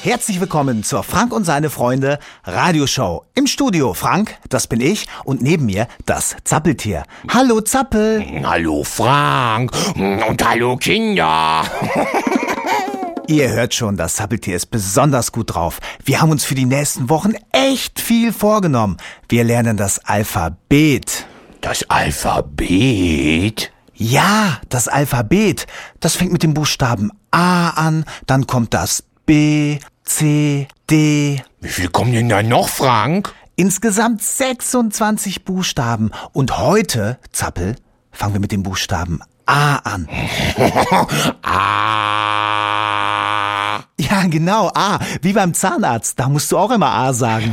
Herzlich willkommen zur Frank und seine Freunde Radioshow. Im Studio Frank, das bin ich, und neben mir das Zappeltier. Hallo Zappel. Hallo Frank und hallo Kinder. Ihr hört schon, das Zappeltier ist besonders gut drauf. Wir haben uns für die nächsten Wochen echt viel vorgenommen. Wir lernen das Alphabet. Das Alphabet? Ja, das Alphabet. Das fängt mit dem Buchstaben A an, dann kommt das B, C, D. Wie viel kommen denn da noch, Frank? Insgesamt 26 Buchstaben. Und heute, Zappel, fangen wir mit dem Buchstaben A an. A. Ja, genau, A. Wie beim Zahnarzt. Da musst du auch immer A sagen.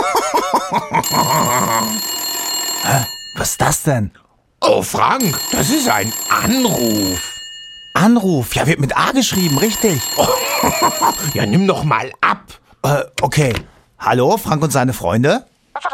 Hä? Was ist das denn? Oh, Frank, das ist ein Anruf. Anruf. Ja, wird mit A geschrieben, richtig. Ja, nimm doch mal ab. Okay. Hallo, Frank und seine Freunde?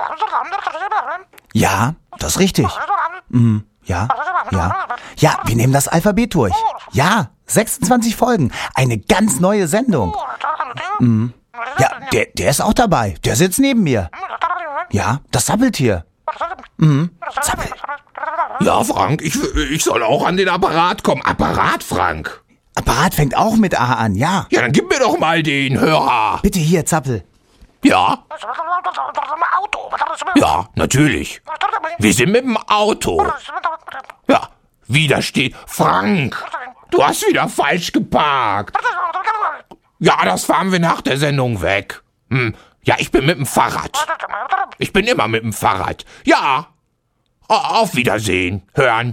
Ja, das ist richtig. Ja. Ja, wir nehmen das Alphabet durch. Ja, 26 Folgen. Eine ganz neue Sendung. Ja, der ist auch dabei. Der sitzt neben mir. Ja, das Zappeltier. Zappel. Ja, Frank, ich soll auch an den Apparat kommen. Apparat, Frank. Apparat fängt auch mit A an, ja. Ja, dann gib mir doch mal den Hörer. Bitte hier, Zappel. Ja? Ja, natürlich. Wir sind mit dem Auto. Ja, wieder steht Frank. Du hast wieder falsch geparkt. Ja, das fahren wir nach der Sendung weg. Ja, ich bin mit dem Fahrrad. Ich bin immer mit dem Fahrrad. Ja. Auf Wiedersehen. Hören.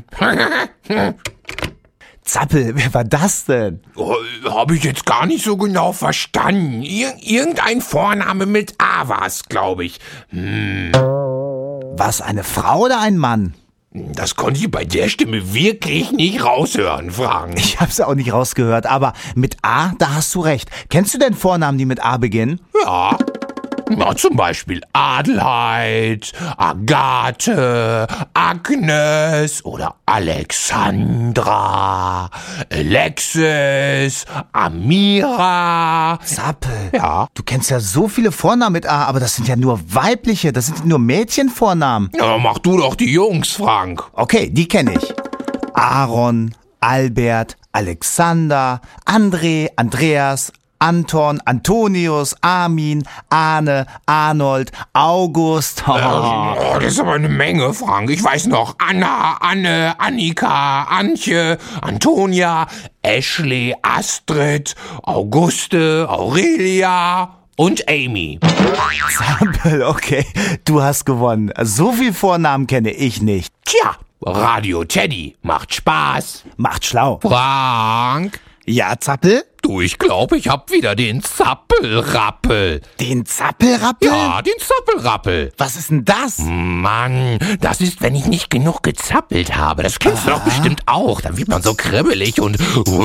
Zappel, wer war das denn? Habe ich jetzt gar nicht so genau verstanden. Irgendein Vorname mit A war's, glaube ich. War es eine Frau oder ein Mann? Das konnte ich bei der Stimme wirklich nicht raushören, Frank. Ich hab's auch nicht rausgehört, aber mit A, da hast du recht. Kennst du denn Vornamen, die mit A beginnen? Ja. Ja, zum Beispiel Adelheid, Agathe, Agnes oder Alexandra, Alexis, Amira. Zappel. Ja. Du kennst ja so viele Vornamen mit A, aber das sind ja nur weibliche, das sind nur Mädchenvornamen. Ja, mach du doch die Jungs, Frank. Okay, die kenne ich. Aaron, Albert, Alexander, André, Andreas, Anton, Antonius, Armin, Arne, Arnold, August. Das ist aber eine Menge, Frank. Ich weiß noch, Anna, Anne, Annika, Antje, Antonia, Ashley, Astrid, Auguste, Aurelia und Amy. Zappel, okay, du hast gewonnen. So viel Vornamen kenne ich nicht. Tja, Radio Teddy macht Spaß. Macht schlau. Frank? Ja, Zappel? Du, ich glaube, ich hab wieder den Zappelrappel. Den Zappelrappel? Ja, den Zappelrappel. Was ist denn das? Mann, das ist, wenn ich nicht genug gezappelt habe. Das kennst du doch bestimmt auch. Dann wird man so kribbelig und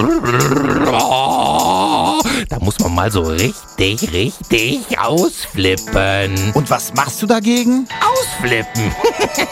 da muss man mal so richtig ausflippen. Und was machst du dagegen? Ausflippen.